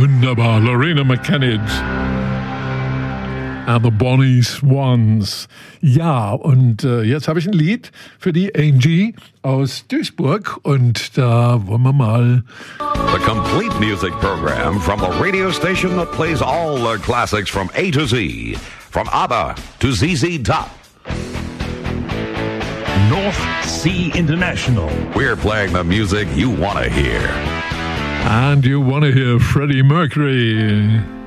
Wunderbar, Lorena McKennitt. And the Bonnie Swans. Ja, und jetzt habe ich ein Lied für die Angie aus Duisburg. Und da wollen wir mal... The complete music program from the radio station that plays all the classics from A to Z. From ABBA to ZZ Top. North Sea International. We're playing the music you want to hear. And you want to hear Freddie Mercury.